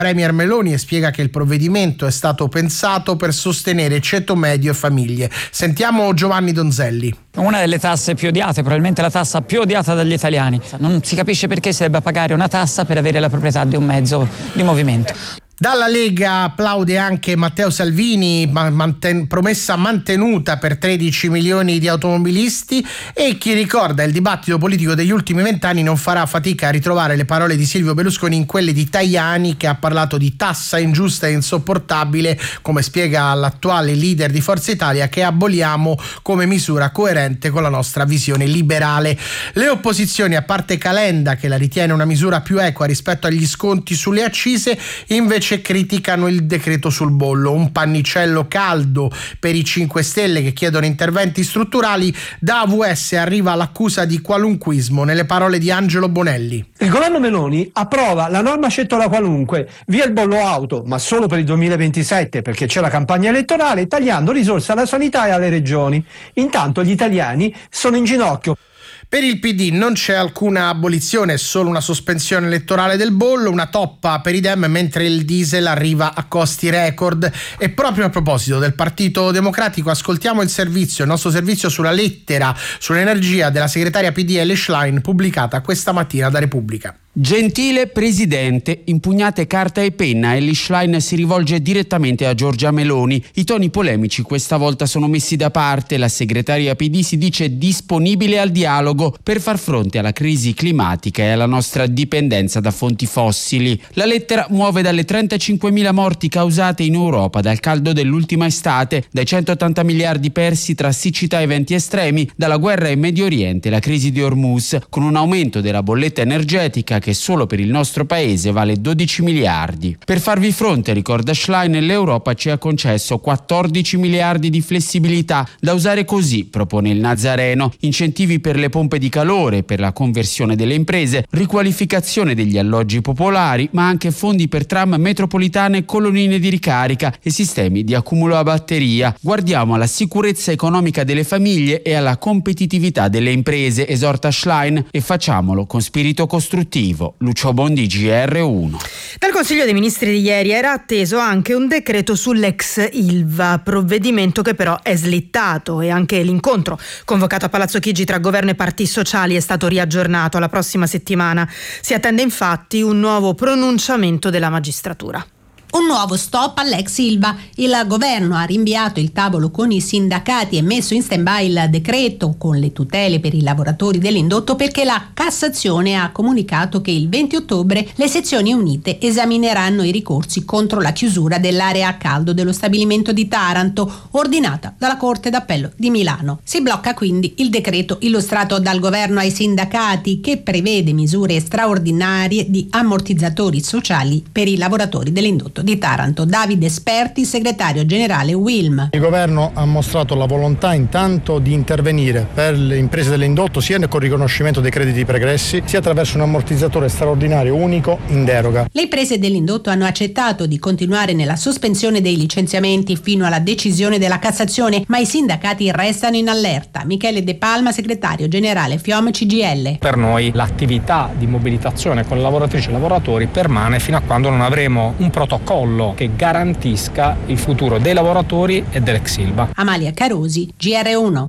Premier Meloni e spiega che il provvedimento è stato pensato per sostenere ceto medio e famiglie. Sentiamo Giovanni Donzelli. Una delle tasse più odiate, probabilmente la tassa più odiata dagli italiani. Non si capisce perché si debba pagare una tassa per avere la proprietà di un mezzo di movimento. Dalla Lega applaude anche Matteo Salvini, promessa mantenuta per 13 milioni di automobilisti, e chi ricorda il dibattito politico degli ultimi 20 anni non farà fatica a ritrovare le parole di Silvio Berlusconi in quelle di Tajani, che ha parlato di tassa ingiusta e insopportabile, come spiega l'attuale leader di Forza Italia, che aboliamo come misura coerente con la nostra visione liberale. Le opposizioni, a parte Calenda che la ritiene una misura più equa rispetto agli sconti sulle accise, invece criticano il decreto sul bollo, un pannicello caldo per i 5 Stelle che chiedono interventi strutturali. Da AVS arriva l'accusa di qualunquismo nelle parole di Angelo Bonelli. Il governo Meloni approva la norma cettola qualunque, via il bollo auto, ma solo per il 2027 perché c'è la campagna elettorale, tagliando risorse alla sanità e alle regioni. Intanto gli italiani sono in ginocchio. Per il PD non c'è alcuna abolizione, solo una sospensione elettorale del bollo, una toppa per i Dem, mentre il diesel arriva a costi record. E proprio a proposito del Partito Democratico, ascoltiamo il nostro servizio sulla lettera sull'energia della segretaria PD Elly Schlein, pubblicata questa mattina da Repubblica. Gentile Presidente, impugnate carta e penna, Elly Schlein si rivolge direttamente a Giorgia Meloni. I toni polemici questa volta sono messi da parte, la segretaria PD si dice disponibile al dialogo per far fronte alla crisi climatica e alla nostra dipendenza da fonti fossili. La lettera muove dalle 35.000 morti causate in Europa dal caldo dell'ultima estate, dai 180 miliardi persi tra siccità e eventi estremi, dalla guerra in Medio Oriente e la crisi di Hormuz, con un aumento della bolletta energetica che solo per il nostro paese vale 12 miliardi. Per farvi fronte, ricorda Schlein, l'Europa ci ha concesso 14 miliardi di flessibilità da usare così, propone il Nazareno: incentivi per le pompe di calore, per la conversione delle imprese, riqualificazione degli alloggi popolari, ma anche fondi per tram, metropolitane, colonnine di ricarica e sistemi di accumulo a batteria. Guardiamo alla sicurezza economica delle famiglie e alla competitività delle imprese, esorta Schlein, e facciamolo con spirito costruttivo. Lucio Bondi, GR1. Dal Consiglio dei Ministri di ieri era atteso anche un decreto sull'ex Ilva, provvedimento che però è slittato, e anche l'incontro convocato a Palazzo Chigi tra governo e parti sociali è stato riaggiornato alla prossima settimana. Si attende infatti un nuovo pronunciamento della magistratura. Un nuovo stop all'ex Ilva. Il governo ha rinviato il tavolo con i sindacati e messo in stand-by il decreto con le tutele per i lavoratori dell'indotto perché la Cassazione ha comunicato che il 20 ottobre le sezioni unite esamineranno i ricorsi contro la chiusura dell'area a caldo dello stabilimento di Taranto, ordinata dalla Corte d'Appello di Milano. Si blocca quindi il decreto illustrato dal governo ai sindacati che prevede misure straordinarie di ammortizzatori sociali per i lavoratori dell'indotto di Taranto. Davide Esperti, segretario generale UILM. Il governo ha mostrato la volontà intanto di intervenire per le imprese dell'indotto sia con il riconoscimento dei crediti pregressi sia attraverso un ammortizzatore straordinario unico in deroga. Le imprese dell'indotto hanno accettato di continuare nella sospensione dei licenziamenti fino alla decisione della Cassazione, ma i sindacati restano in allerta. Michele De Palma, segretario generale FIOM CGIL. Per noi l'attività di mobilitazione con le lavoratrici e lavoratori permane fino a quando non avremo un protocollo che garantisca il futuro dei lavoratori e dell'ex Ilva. Amalia Carosi, GR1.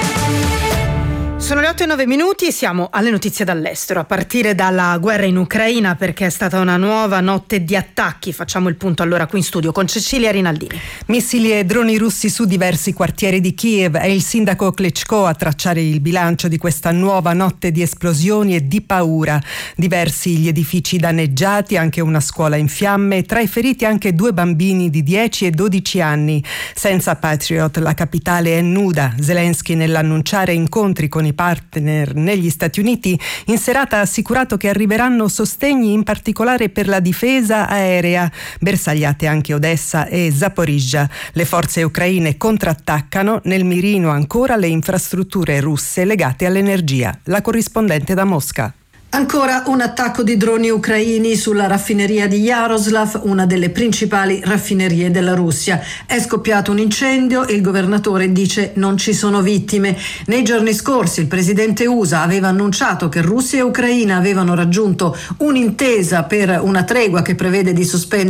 Sono le 8:09 e siamo alle notizie dall'estero, a partire dalla guerra in Ucraina, perché è stata una nuova notte di attacchi. Facciamo il punto allora qui in studio con Cecilia Rinaldini. Missili e droni russi su diversi quartieri di Kiev. È il sindaco Klitschko a tracciare il bilancio di questa nuova notte di esplosioni e di paura. Diversi gli edifici danneggiati, anche una scuola in fiamme, tra i feriti anche 2 bambini di 10 e 12 anni. Senza Patriot la capitale è nuda. Zelensky, nell'annunciare incontri con i partner negli Stati Uniti, in serata ha assicurato che arriveranno sostegni in particolare per la difesa aerea. Bersagliate anche Odessa e Zaporizhzhia. Le forze ucraine contrattaccano, nel mirino ancora le infrastrutture russe legate all'energia. La corrispondente da Mosca. Ancora un attacco di droni ucraini sulla raffineria di Yaroslav, una delle principali raffinerie della Russia. È scoppiato un incendio e il governatore dice non ci sono vittime. Nei giorni scorsi il presidente USA aveva annunciato che Russia e Ucraina avevano raggiunto un'intesa per una tregua che prevede di sospendere